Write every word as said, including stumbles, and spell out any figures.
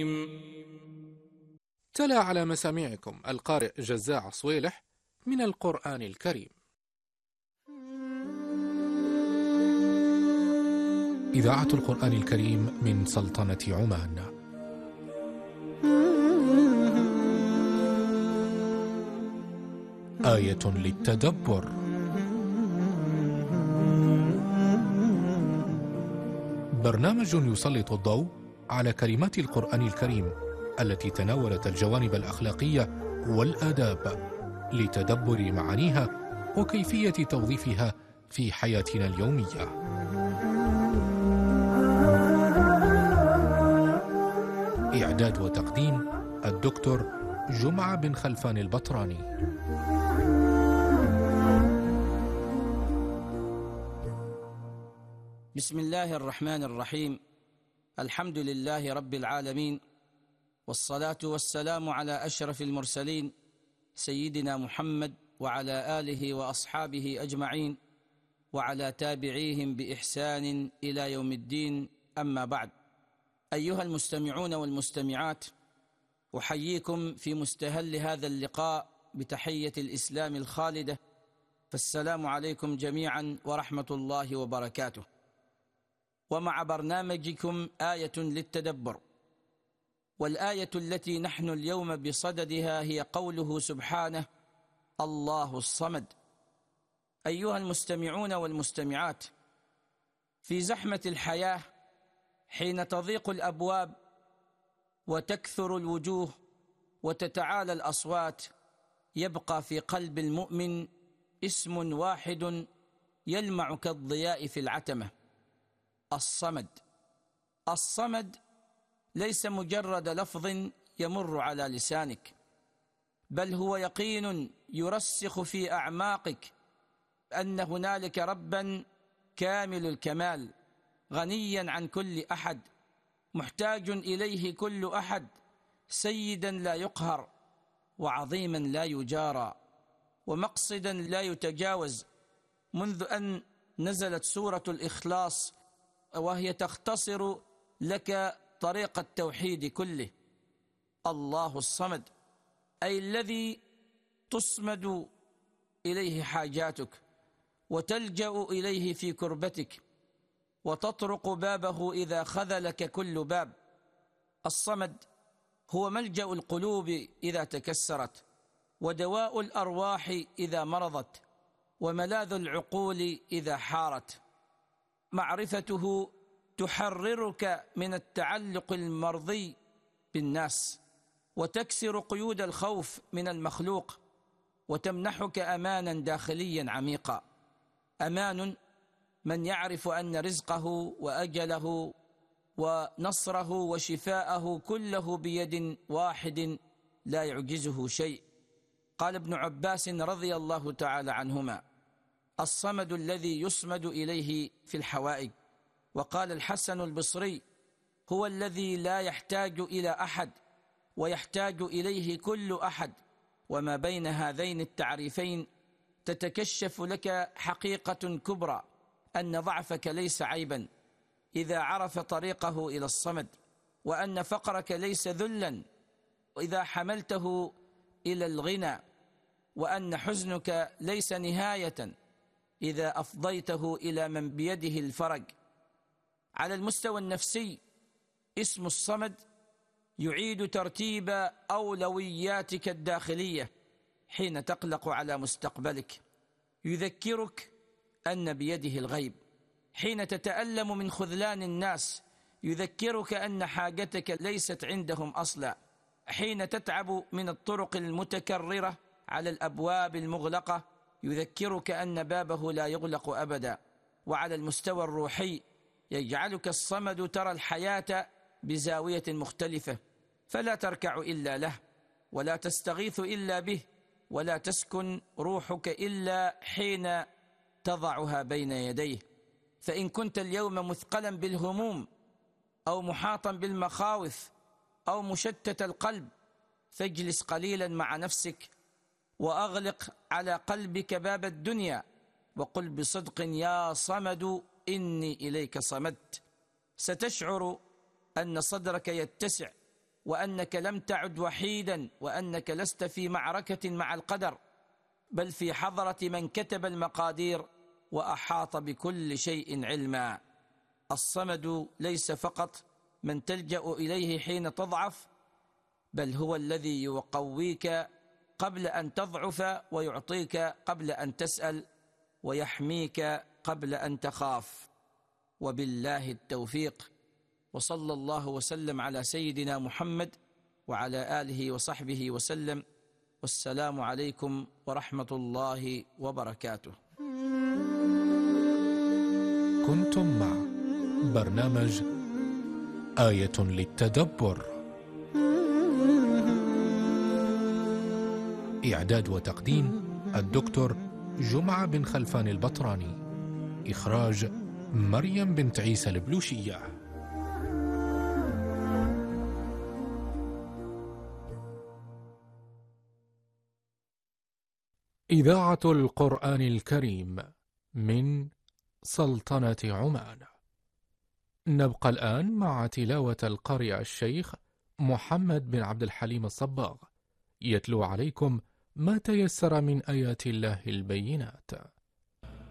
تلا على مسامعكم القارئ جزاع صويلح من القرآن الكريم. إذاعة القرآن الكريم من سلطنة عمان. آية للتدبر. برنامج يسلط الضوء على كلمات القرآن الكريم التي تناولت الجوانب الأخلاقية والآداب لتدبر معانيها وكيفية توظيفها في حياتنا اليومية. إعداد وتقديم الدكتور جمعة بن خلفان البطراني. بسم الله الرحمن الرحيم. الحمد لله رب العالمين، والصلاة والسلام على أشرف المرسلين سيدنا محمد وعلى آله وأصحابه أجمعين وعلى تابعيهم بإحسان إلى يوم الدين. أما بعد، أيها المستمعون والمستمعات، أحييكم في مستهل هذا اللقاء بتحية الإسلام الخالدة، فالسلام عليكم جميعا ورحمة الله وبركاته. ومع برنامجكم آية للتدبر، والآية التي نحن اليوم بصددها هي قوله سبحانه: الله الصمد. أيها المستمعون والمستمعات، في زحمة الحياة حين تضيق الأبواب وتكثر الوجوه وتتعالى الأصوات، يبقى في قلب المؤمن اسم واحد يلمع كالضياء في العتمة: الصمد. الصمد ليس مجرد لفظ يمر على لسانك، بل هو يقين يرسخ في أعماقك أن هنالك ربا كامل الكمال، غنيا عن كل أحد، محتاج إليه كل أحد، سيدا لا يقهر، وعظيما لا يجارى، ومقصدا لا يتجاوز. منذ أن نزلت سورة الإخلاص وهي تختصر لك طريق التوحيد كله: الله الصمد، أي الذي تصمد إليه حاجاتك وتلجأ إليه في كربتك وتطرق بابه إذا خذلك كل باب. الصمد هو ملجأ القلوب إذا تكسرت، ودواء الأرواح إذا مرضت، وملاذ العقول إذا حارت. معرفته تحررك من التعلق المرضي بالناس، وتكسر قيود الخوف من المخلوق، وتمنحك أمانا داخليا عميقا. أمان من يعرف أن رزقه وأجله ونصره وشفاءه كله بيد واحد لا يعجزه شيء. قال ابن عباس رضي الله تعالى عنهما: الصمد الذي يصمد إليه في الحوائج. وقال الحسن البصري: هو الذي لا يحتاج إلى أحد ويحتاج إليه كل أحد. وما بين هذين التعريفين تتكشف لك حقيقة كبرى، أن ضعفك ليس عيبا إذا عرف طريقه إلى الصمد، وأن فقرك ليس ذلا إذا حملته إلى الغنى، وأن حزنك ليس نهاية إذا أفضيته إلى من بيده الفرج. على المستوى النفسي، اسم الصمد يعيد ترتيب أولوياتك الداخلية حين تقلق على مستقبلك، يذكرك أن بيده الغيب. حين تتألم من خذلان الناس يذكرك أن حاجتك ليست عندهم أصلا. حين تتعب من الطرق المتكررة على الأبواب المغلقة يذكرك أن بابه لا يغلق أبدا. وعلى المستوى الروحي يجعلك الصمد ترى الحياة بزاوية مختلفة، فلا تركع إلا له، ولا تستغيث إلا به، ولا تسكن روحك إلا حين تضعها بين يديه. فإن كنت اليوم مثقلا بالهموم أو محاطا بالمخاوف أو مشتت القلب، فاجلس قليلا مع نفسك وأغلق على قلبك باب الدنيا، وقل بصدق: يا صمد إني إليك صمدت. ستشعر أن صدرك يتسع وأنك لم تعد وحيدا، وأنك لست في معركة مع القدر، بل في حضرة من كتب المقادير وأحاط بكل شيء علما. الصمد ليس فقط من تلجأ إليه حين تضعف، بل هو الذي يقويك قبل أن تضعف، ويعطيك قبل أن تسأل، ويحميك قبل أن تخاف. وبالله التوفيق، وصلى الله وسلم على سيدنا محمد وعلى آله وصحبه وسلم، والسلام عليكم ورحمة الله وبركاته. كنتم مع برنامج آية للتدبر، إعداد وتقديم الدكتور جمعة بن خلفان البطراني، إخراج مريم بنت عيسى البلوشية. إذاعة القرآن الكريم من سلطنة عمان. نبقى الآن مع تلاوة القارئ الشيخ محمد بن عبد الحليم الصباغ، يتلو عليكم ما تيسر من آيات الله البينات.